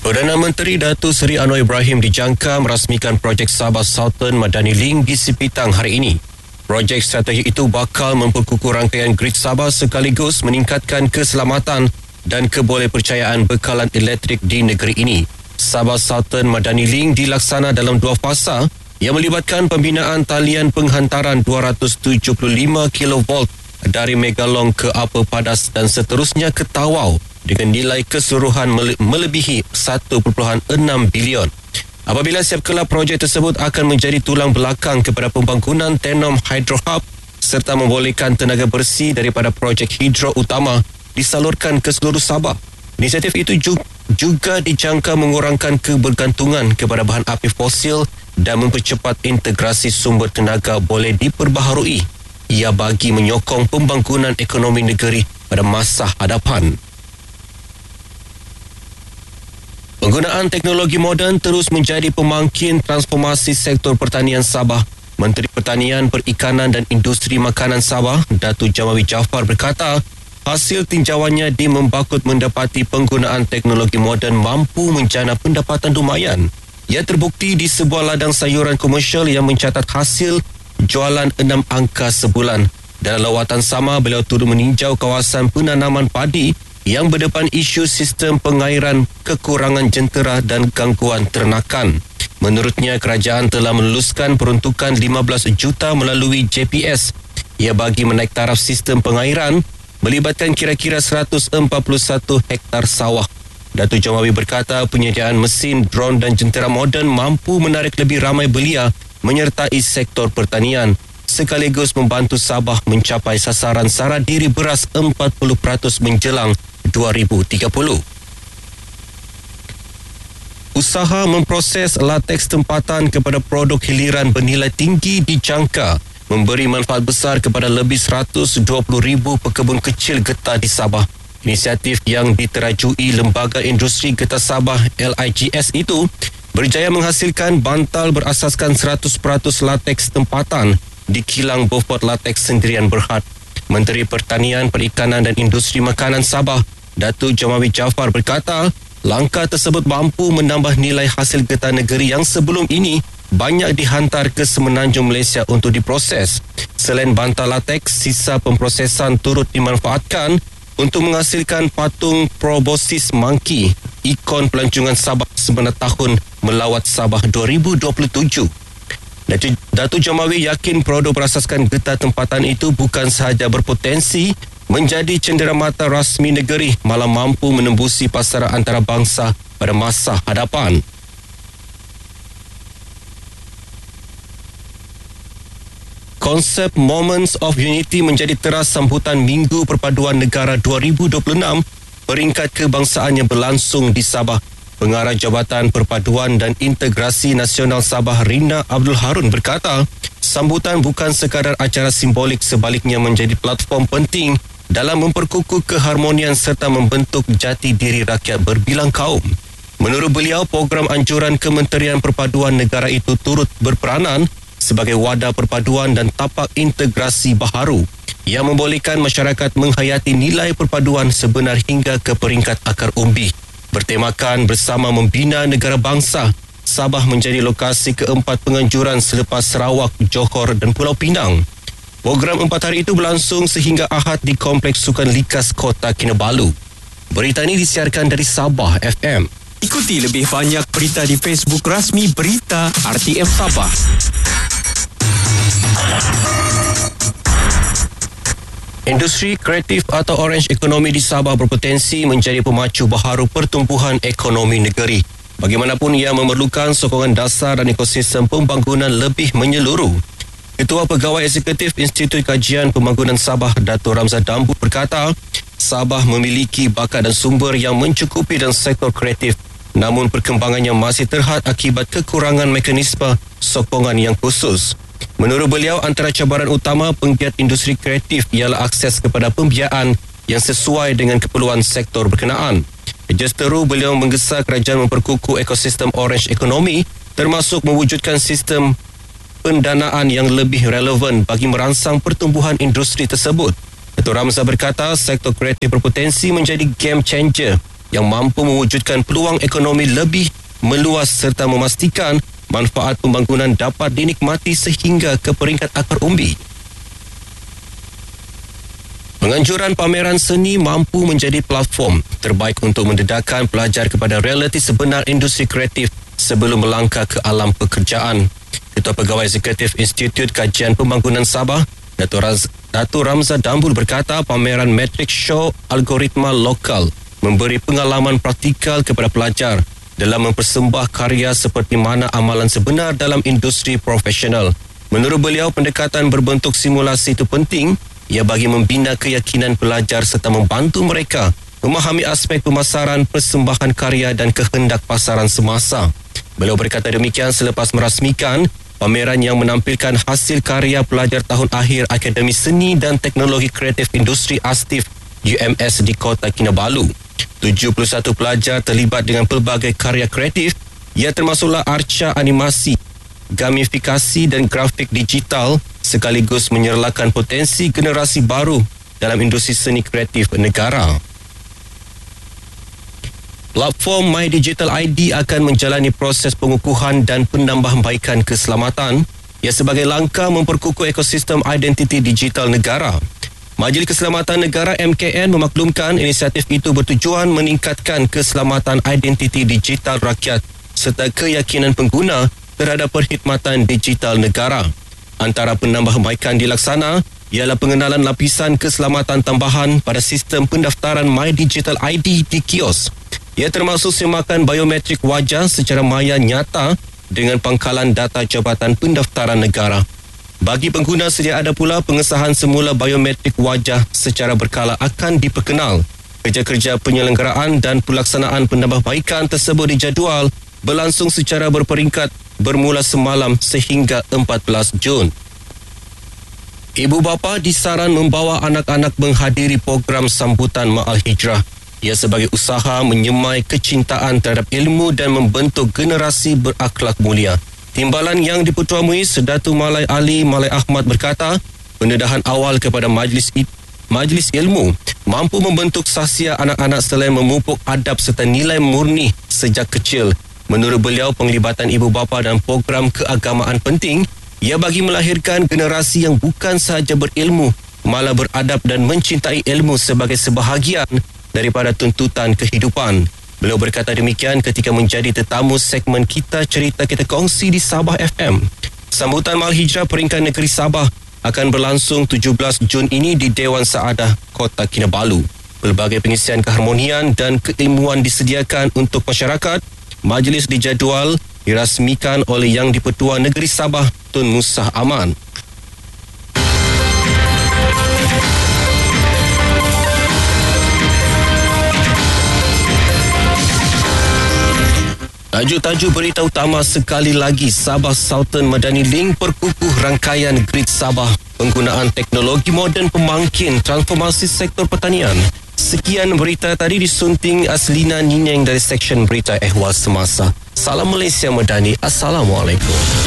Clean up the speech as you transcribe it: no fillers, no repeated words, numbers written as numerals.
Perdana Menteri Datuk Seri Anwar Ibrahim dijangka merasmikan projek Sabah Southern Madani Link di Sipitang hari ini. Projek strategi itu bakal memperkukuh rangkaian grid Sabah sekaligus meningkatkan keselamatan dan kebolehpercayaan bekalan elektrik di negeri ini. Sabah Southern Madani Link dilaksana dalam 2 fasa yang melibatkan pembinaan talian penghantaran 275 kV dari Megalong ke Upper Padas dan seterusnya ke Tawau dengan nilai keseluruhan melebihi 1.6 bilion. Apabila siap kelak, projek tersebut akan menjadi tulang belakang kepada pembangunan Tenom Hydro Hub serta membolehkan tenaga bersih daripada projek hidro utama disalurkan ke seluruh Sabah. Inisiatif itu juga dijangka mengurangkan kebergantungan kepada bahan api fosil dan mempercepat integrasi sumber tenaga boleh diperbaharui. Ia bagi menyokong pembangunan ekonomi negeri pada masa hadapan. Penggunaan teknologi moden terus menjadi pemangkin transformasi sektor pertanian Sabah. Menteri Pertanian, Perikanan dan Industri Makanan Sabah, Datuk Jamawi Jaafar berkata, hasil tinjauannya di Membakut mendapati penggunaan teknologi moden mampu menjana pendapatan lumayan. Ia terbukti di sebuah ladang sayuran komersial yang mencatat hasil jualan 6 angka sebulan. Dalam lawatan sama, beliau turut meninjau kawasan penanaman padi yang berdepan isu sistem pengairan, kekurangan jentera dan gangguan ternakan. Menurutnya, kerajaan telah meluluskan peruntukan 15 juta melalui JPS. Ia bagi menaik taraf sistem pengairan melibatkan kira-kira 141 hektar sawah. Datuk Jamawi berkata penyediaan mesin, drone dan jentera moden mampu menarik lebih ramai belia menyertai sektor pertanian sekaligus membantu Sabah mencapai sasaran sara diri beras 40% menjelang 2030. Usaha memproses lateks tempatan kepada produk hiliran bernilai tinggi dijangka memberi manfaat besar kepada lebih 120,000 pekebun kecil getah di Sabah. Inisiatif yang diterajui Lembaga Industri Getah Sabah LIGS itu berjaya menghasilkan bantal berasaskan 100% lateks tempatan di kilang Beaufort Latex Sendirian Berhad. Menteri Pertanian, Perikanan dan Industri Makanan Sabah, Datuk Jamawi Jaafar berkata, langkah tersebut mampu menambah nilai hasil getah negeri yang sebelum ini banyak dihantar ke Semenanjung Malaysia untuk diproses. Selain bantal lateks, sisa pemprosesan turut dimanfaatkan untuk menghasilkan patung proboscis monkey, ikon pelancongan Sabah sebenar tahun melawat Sabah 2027. Datuk Jamawi yakin produk berasaskan getah tempatan itu bukan sahaja berpotensi menjadi cenderamata rasmi negeri, malah mampu menembusi pasaran antarabangsa pada masa hadapan. Konsep Moments of Unity menjadi teras sambutan Minggu Perpaduan Negara 2026 peringkat kebangsaan yang berlangsung di Sabah. Pengarah Jabatan Perpaduan dan Integrasi Nasional Sabah, Rina Abdul Harun berkata, sambutan bukan sekadar acara simbolik, sebaliknya menjadi platform penting dalam memperkukuh keharmonian serta membentuk jati diri rakyat berbilang kaum. Menurut beliau, program anjuran Kementerian Perpaduan Negara itu turut berperanan sebagai wadah perpaduan dan tapak integrasi baharu yang membolehkan masyarakat menghayati nilai perpaduan sebenar hingga ke peringkat akar umbi. Bertemakan bersama membina negara bangsa, Sabah menjadi lokasi keempat penganjuran selepas Sarawak, Johor dan Pulau Pinang. Program 4 hari itu berlangsung sehingga Ahad di Kompleks Sukan Likas Kota Kinabalu. Berita ini disiarkan dari Sabah FM. Ikuti lebih banyak berita di Facebook rasmi Berita RTM Sabah. Industri kreatif atau orange ekonomi di Sabah berpotensi menjadi pemacu baharu pertumbuhan ekonomi negeri. Bagaimanapun, ia memerlukan sokongan dasar dan ekosistem pembangunan lebih menyeluruh. Ketua Pegawai Eksekutif Institut Kajian Pembangunan Sabah, Dato' Ramzan Dambu berkata, Sabah memiliki bakat dan sumber yang mencukupi dalam sektor kreatif, namun perkembangannya masih terhad akibat kekurangan mekanisme sokongan yang khusus. Menurut beliau, antara cabaran utama penggiat industri kreatif ialah akses kepada pembiayaan yang sesuai dengan keperluan sektor berkenaan. Justeru, beliau menggesa kerajaan memperkukuh ekosistem orange ekonomi termasuk mewujudkan sistem pendanaan yang lebih relevan bagi merangsang pertumbuhan industri tersebut. Dato' Ramzan berkata, sektor kreatif berpotensi menjadi game changer yang mampu mewujudkan peluang ekonomi lebih meluas serta memastikan manfaat pembangunan dapat dinikmati sehingga ke peringkat akar umbi. Penganjuran pameran seni mampu menjadi platform terbaik untuk mendedahkan pelajar kepada realiti sebenar industri kreatif sebelum melangkah ke alam pekerjaan. Ketua Pegawai Eksekutif Institut Kajian Pembangunan Sabah, Dato' Ramza Dambul berkata pameran Matrix Show Algoritma Lokal memberi pengalaman praktikal kepada pelajar dalam mempersembah karya seperti mana amalan sebenar dalam industri profesional. Menurut beliau, pendekatan berbentuk simulasi itu penting ia bagi membina keyakinan pelajar serta membantu mereka memahami aspek pemasaran, persembahan karya dan kehendak pasaran semasa. Beliau berkata demikian selepas merasmikan pameran yang menampilkan hasil karya pelajar tahun akhir Akademi Seni dan Teknologi Kreatif Industri Astif UMS di Kota Kinabalu. 71 pelajar terlibat dengan pelbagai karya kreatif, ia termasuklah arca animasi, gamifikasi dan grafik digital sekaligus menyerlakan potensi generasi baru dalam industri seni kreatif negara. Platform My Digital ID akan menjalani proses pengukuhan dan penambahbaikan keselamatan ia sebagai langkah memperkukuh ekosistem identiti digital negara. Majlis Keselamatan Negara MKN memaklumkan inisiatif itu bertujuan meningkatkan keselamatan identiti digital rakyat serta keyakinan pengguna terhadap perkhidmatan digital negara. Antara penambahbaikan dilaksana ialah pengenalan lapisan keselamatan tambahan pada sistem pendaftaran My Digital ID di kios. Ia termasuk semakan biometrik wajah secara maya nyata dengan pangkalan data Jabatan Pendaftaran Negara. Bagi pengguna sedia ada pula pengesahan semula biometrik wajah secara berkala akan diperkenal. Kerja-kerja penyelenggaraan dan pelaksanaan penambahbaikan tersebut dijadual berlangsung secara berperingkat bermula semalam sehingga 14 Jun. Ibu bapa disaran membawa anak-anak menghadiri program sambutan Ma'al Hijrah. Ia sebagai usaha menyemai kecintaan terhadap ilmu dan membentuk generasi berakhlak mulia. Timbalan yang di-Pertua MUIS, Datuk Malai Ali Malai Ahmad berkata, pendedahan awal kepada majlis ilmu mampu membentuk sahsia anak-anak selain memupuk adab serta nilai murni sejak kecil. Menurut beliau, penglibatan ibu bapa dan program keagamaan penting ia bagi melahirkan generasi yang bukan sahaja berilmu, malah beradab dan mencintai ilmu sebagai sebahagian daripada tuntutan kehidupan. Beliau berkata demikian ketika menjadi tetamu segmen Kita Cerita Kita Kongsi di Sabah FM. Sambutan Ma'al Hijrah Peringkat Negeri Sabah akan berlangsung 17 Jun ini di Dewan Saadah Kota Kinabalu. Pelbagai pengisian keharmonian dan keilmuan disediakan untuk masyarakat. Majlis dijadual dirasmikan oleh Yang di-Pertua Negeri Sabah Tun Musa Aman. Tajuk-tajuk berita utama sekali lagi. Sabah Sultan Madani Link perkukuh rangkaian Grid Sabah, penggunaan teknologi moden pemangkin transformasi sektor pertanian. Sekian berita tadi disunting Aslina Ninyeng dari Seksyen Berita Ehwal Semasa. Salam Malaysia Madani. Assalamualaikum.